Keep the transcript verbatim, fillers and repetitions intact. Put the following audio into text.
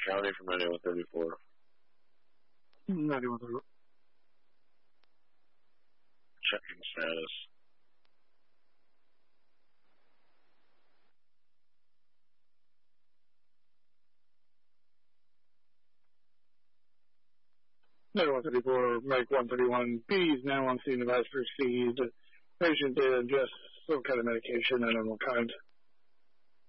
County from ninety-one thirty-four. ninety-one thirty-four. Checking status. ninety-one thirty-four, Mike one thirty-one. P D is now on scene of as per C. The patient did ingest some kind of medication, I don't know what kind.